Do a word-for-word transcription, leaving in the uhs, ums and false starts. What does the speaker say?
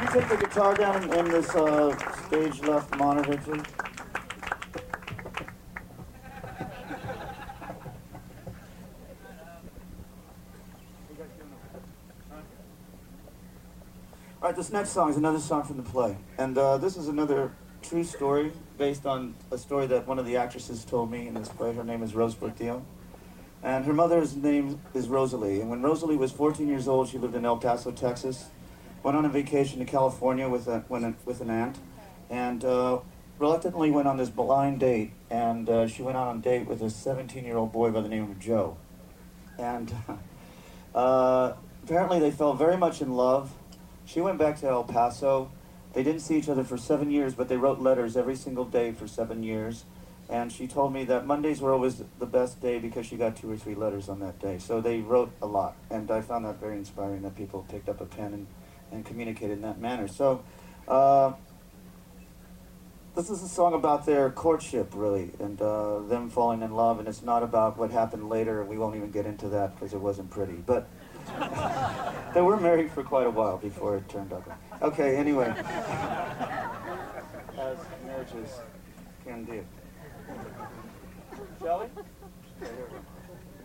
take the guitar down in, in this uh, stage left monitor, please? All right, this next song is another song from the play. And uh, this is another true story based on a story that one of the actresses told me in this play. Her name is Rose Portillo. And her mother's name is Rosalie. And when Rosalie was fourteen years old, she lived in El Paso, Texas. Went on a vacation to California with, a, with an aunt. And uh, reluctantly went on this blind date. And uh, she went out on a date with a seventeen-year-old boy by the name of Joe. And uh, apparently they fell very much in love. She went back to El Paso. They didn't see each other for seven years, but they wrote letters every single day for seven years. And she told me that Mondays were always the best day because she got two or three letters on that day. So they wrote a lot. And I found that very inspiring that people picked up a pen and, and communicated in that manner. So uh, this is a song about their courtship, really, and uh, them falling in love. And it's not about what happened later. We won't even get into that because it wasn't pretty. But they were married for quite a while before it turned ugly. Okay, anyway. As marriages can do. Shall we?